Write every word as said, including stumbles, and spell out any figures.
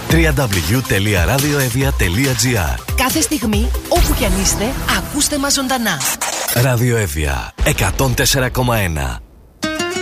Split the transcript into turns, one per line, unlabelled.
double-u double-u double-u τελεία radioevia τελεία gr.
Κάθε στιγμή, όπου κι αν είστε, ακούστε μας ζωντανά.
Ραδιοέβια εκατόν τέσσερα κόμμα ένα.